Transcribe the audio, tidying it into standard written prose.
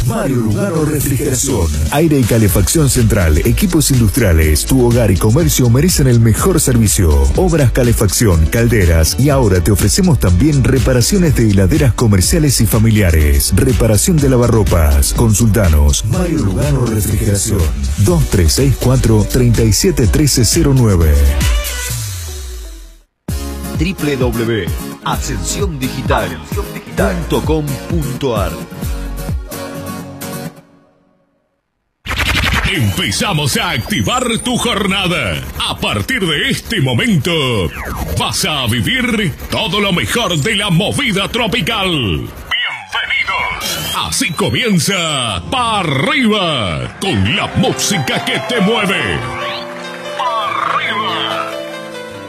Mario Lugano Refrigeración. Aire y calefacción central, equipos industriales, tu hogar y comercio merecen el mejor servicio. Obras, calefacción, calderas y ahora te ofrecemos también reparaciones de heladeras comerciales y familiares. Reparación de lavarropas. Consultanos. Mario Lugano Refrigeración. 2364-371309. www.ascensiondigital.com.ar. Empezamos a activar tu jornada. A partir de este momento, vas a vivir todo lo mejor de la movida tropical. Bienvenidos. Así comienza Pa' Arriba, con la música que te mueve.